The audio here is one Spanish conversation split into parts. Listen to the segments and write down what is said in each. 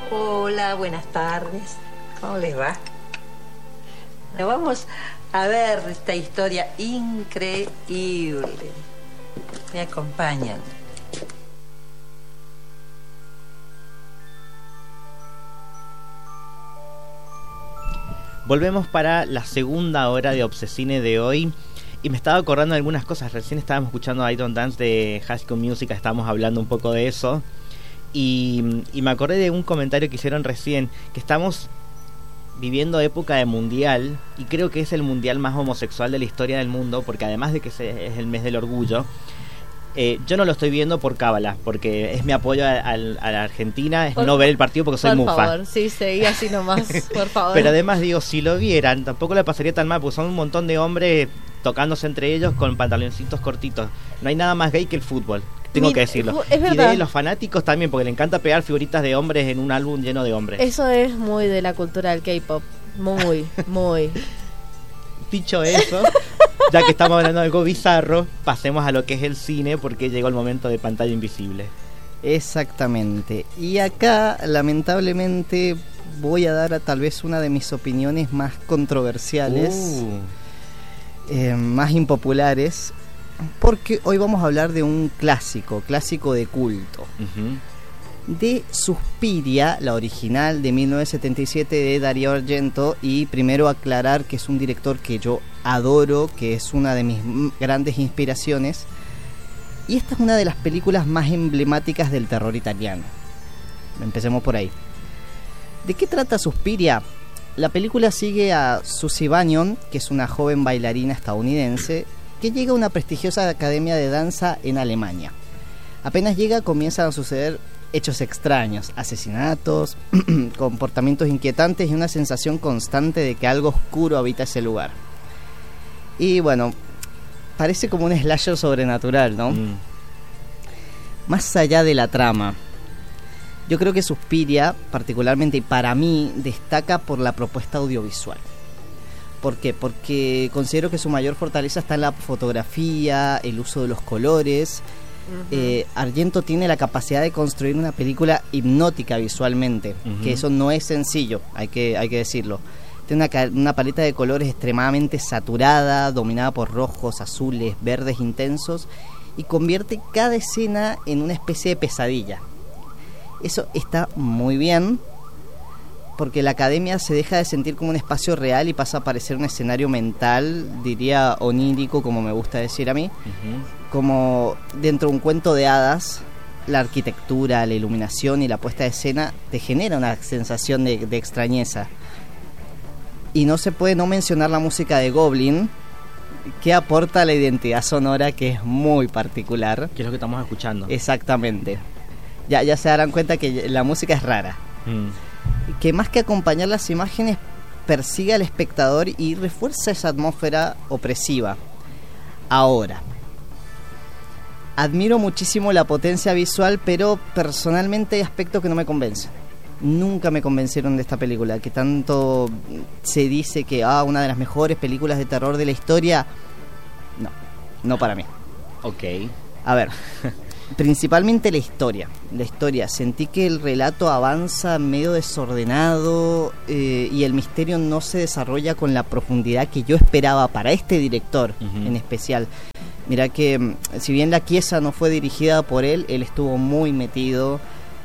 Hola, buenas tardes. ¿Cómo les va? Vamos a ver esta historia increíble. Me acompañan. Volvemos para la segunda hora de Obsesine de hoy. Y me estaba acordando de algunas cosas. Recién estábamos escuchando I Don't Dance de High School Musical. Estábamos hablando un poco de eso. Y me acordé de un comentario que hicieron recién. Que estamos viviendo época de mundial. Y creo que es el mundial más homosexual de la historia del mundo. Porque además de que es el mes del orgullo, yo no lo estoy viendo por cábala. Porque es mi apoyo a la Argentina. Es no ver el partido porque soy mufa. Por favor, sí, seguí así nomás, por favor. Pero además digo, si lo vieran, tampoco le pasaría tan mal. Porque son un montón de hombres tocándose entre ellos con pantaloncitos cortitos. No hay nada más gay que el fútbol, tengo que decirlo. Es verdad. Y de los fanáticos también, porque le encanta pegar figuritas de hombres en un álbum lleno de hombres. Eso es muy de la cultura del K-pop. Muy, muy. Dicho eso, ya que estamos hablando de algo bizarro, pasemos a lo que es el cine, porque llegó el momento de Pantalla Invisible. Exactamente. Y acá, lamentablemente, voy a dar tal vez una de mis opiniones más controversiales, más impopulares, porque hoy vamos a hablar de un clásico de culto. De Suspiria, la original de 1977 de Dario Argento. Y primero aclarar que es un director que yo adoro, que es una de mis grandes inspiraciones. Y esta es una de las películas más emblemáticas del terror italiano. Empecemos por ahí. ¿De qué trata Suspiria? La película sigue a Susie Bannion, que es una joven bailarina estadounidense que llega a una prestigiosa academia de danza en Alemania. Apenas llega, comienzan a suceder hechos extraños, asesinatos, comportamientos inquietantes y una sensación constante de que algo oscuro habita ese lugar. Y bueno, parece como un slasher sobrenatural, ¿no? Más allá de la trama, yo creo que Suspiria, particularmente y para mí, destaca por la propuesta audiovisual. ¿Por qué? Porque considero que su mayor fortaleza está en la fotografía, el uso de los colores. Argento tiene la capacidad de construir una película hipnótica visualmente, que eso no es sencillo, hay que decirlo. Tiene una paleta de colores extremadamente saturada, dominada por rojos, azules, verdes intensos, y convierte cada escena en una especie de pesadilla. Eso está muy bien, porque la academia se deja de sentir como un espacio real y pasa a parecer un escenario mental, diría onírico, como me gusta decir a mí, como dentro de un cuento de hadas. La arquitectura, la iluminación y la puesta de escena te genera una sensación de extrañeza. Y no se puede no mencionar la música de Goblin, que aporta la identidad sonora, que es muy particular. Que es lo que estamos escuchando. Exactamente. Ya se darán cuenta que la música es rara. Que más que acompañar las imágenes, persigue al espectador y refuerza esa atmósfera opresiva. Ahora, admiro muchísimo la potencia visual, pero personalmente hay aspectos que no me convencen. Nunca me convencieron de esta película, que tanto se dice que una de las mejores películas de terror de la historia. No para mí. Ok. A ver, principalmente la historia. Sentí que el relato avanza medio desordenado, y el misterio no se desarrolla con la profundidad que yo esperaba para este director en especial. Mirá que si bien La Chiesa no fue dirigida por él estuvo muy metido.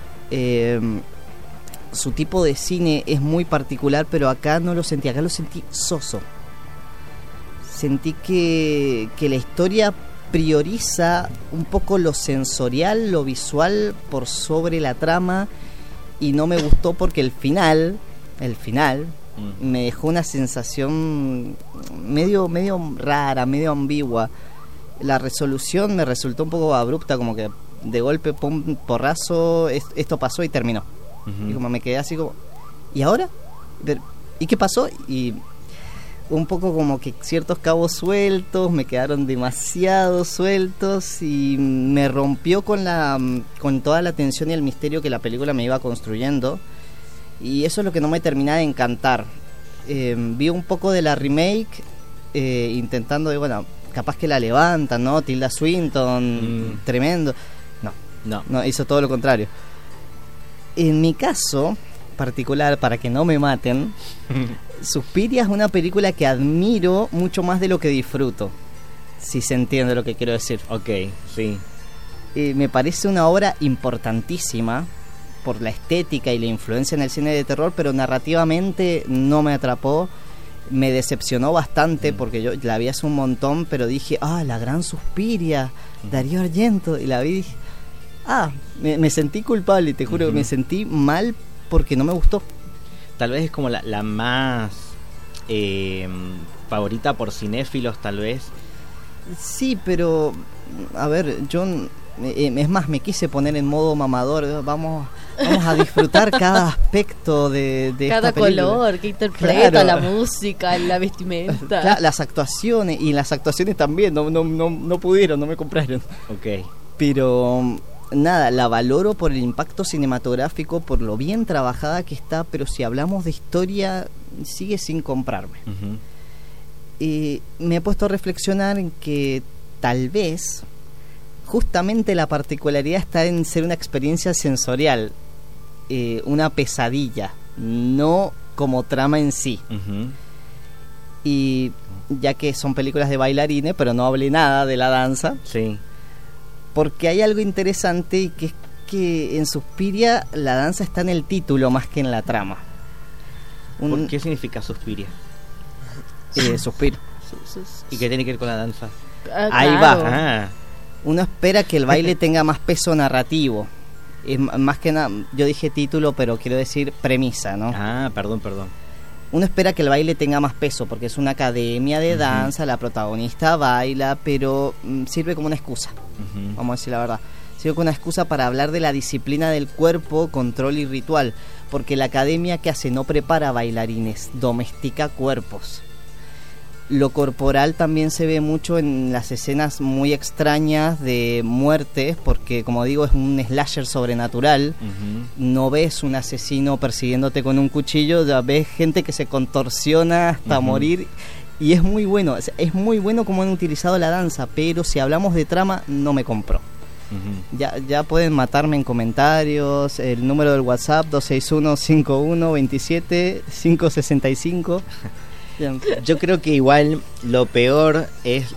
Su tipo de cine es muy particular, pero acá no lo sentí, acá lo sentí soso. Sentí que la historia prioriza un poco lo sensorial, lo visual por sobre la trama, y no me gustó porque el final me dejó una sensación medio rara, medio ambigua. La resolución me resultó un poco abrupta, como que de golpe, pum, porrazo, esto pasó y terminó. Y como me quedé así como, ¿y ahora? ¿Y qué pasó? Y un poco como que ciertos cabos sueltos me quedaron demasiado sueltos, y me rompió con toda la tensión y el misterio que la película me iba construyendo, y eso es lo que no me terminaba de encantar. Vi un poco de la remake, intentando de, bueno, capaz que la levantan, ¿no? Tilda Swinton, tremendo. No, hizo todo lo contrario. En mi caso, particular, para que no me maten, Suspiria es una película que admiro mucho más de lo que disfruto, si se entiende lo que quiero decir. Ok, sí. Me parece una obra importantísima por la estética y la influencia en el cine de terror, pero narrativamente no me atrapó. Me decepcionó bastante porque yo la vi hace un montón, pero dije, la gran Suspiria, Darío Argento, y la vi y dije, me sentí culpable, te juro, me sentí mal porque no me gustó. Tal vez es como la más favorita por cinéfilos, tal vez. Sí, pero a ver, yo es más, me quise poner en modo mamador. Vamos a disfrutar cada aspecto de cada esta película. color que interpreta, Claro. la música, la vestimenta. Claro, las actuaciones, y las actuaciones también no pudieron, no me compraron. Ok. Pero nada, la valoro por el impacto cinematográfico, por lo bien trabajada que está, pero si hablamos de historia, sigue sin comprarme. Ujú. Y me he puesto a reflexionar en que tal vez justamente la particularidad está en ser una experiencia sensorial, una pesadilla, no como trama en sí. Ujú. Y ya que son películas de bailarines, pero no hablé nada de la danza, Sí. porque hay algo interesante, y que es que en Suspiria la danza está en el título más que en la trama. ¿Qué significa Suspiria? Suspiro. ¿Y qué tiene que ver con la danza? Ahí Claro. Ah, Uno espera que el baile tenga más peso narrativo. Es más que nada, yo dije título, pero quiero decir premisa, ¿no? perdón. Uno espera que el baile tenga más peso, porque es una academia de danza, la protagonista baila, pero sirve como una excusa, Ujú. vamos a decir la verdad. Sirve como una excusa para hablar de la disciplina del cuerpo, control y ritual, porque la academia que hace no prepara bailarines, domestica cuerpos. Lo corporal también se ve mucho en las escenas muy extrañas de muertes, porque como digo, es un slasher sobrenatural. Ujú. No ves un asesino persiguiéndote con un cuchillo, ya ves gente que se contorsiona hasta morir, y es muy bueno. O sea, es muy bueno como han utilizado la danza, pero si hablamos de trama, no me compró. Ujú. Ya pueden matarme en comentarios. El número del WhatsApp 261-5127-565. Yo creo que igual lo peor es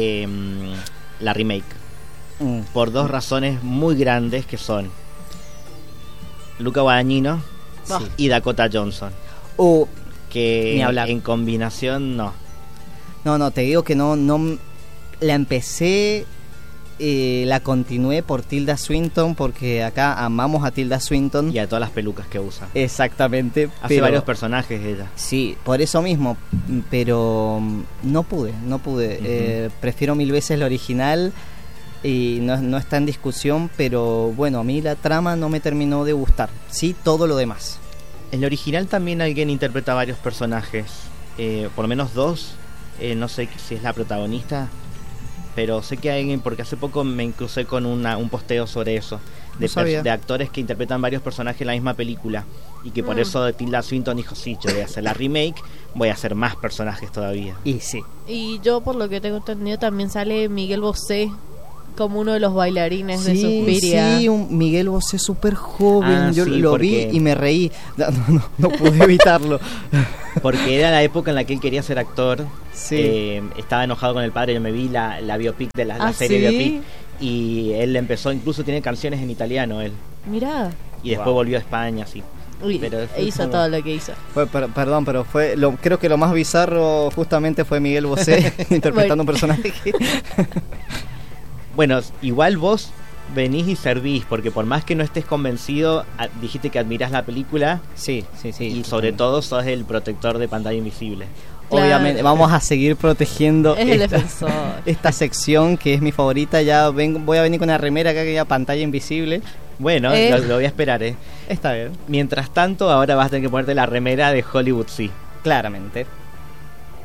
la remake, por dos razones muy grandes, que son Luca Guadagnino Sí. y Dakota Johnson, O que Ni hablar. en combinación no. no, te digo que no la empecé, la continué por Tilda Swinton, porque acá amamos a Tilda Swinton. Y a todas las pelucas que usa. Exactamente. Hace pero- varios personajes ella. Sí, por eso mismo, pero no pude. Prefiero mil veces la original, y no está en discusión, pero bueno, a mí la trama no me terminó de gustar. Sí, todo lo demás. En la original también alguien interpreta varios personajes, por lo menos dos. No sé si es la protagonista, pero sé que hay alguien, porque hace poco me crucé con un posteo sobre eso, No sabía. de actores que interpretan varios personajes en la misma película, y que por eso Tilda Swinton dijo, sí, yo voy a hacer la remake, voy a hacer más personajes todavía. Y sí. Y yo, por lo que tengo entendido, también sale Miguel Bosé como uno de los bailarines de Suspiria. Sí, un Miguel Bosé súper joven. Ah, Yo sí, lo porque- vi y me reí. No pude evitarlo. Porque era la época en la que él quería ser actor. Sí. Estaba enojado con el padre. Yo me vi la biopic de la ¿Ah, serie sí? biopic, y él empezó, incluso tiene canciones en italiano él, Mirá. y después Wow. volvió a España, sí. Pero fue Hizo como- todo lo que hizo. Perdón, pero creo que lo más bizarro justamente fue Miguel Bosé interpretando un personaje que... Bueno, igual vos venís y servís, porque por más que no estés convencido, dijiste que admirás la película, Sí. y sobre todo sos el protector de Pantalla Invisible. Obviamente, Claro. vamos a seguir protegiendo Es el defensor. esta sección que es mi favorita. Voy a venir con una remera acá que ya Pantalla Invisible. Bueno, lo voy a esperar, Está bien, Mientras tanto, ahora vas a tener que ponerte la remera de Hollywood, sí. claramente.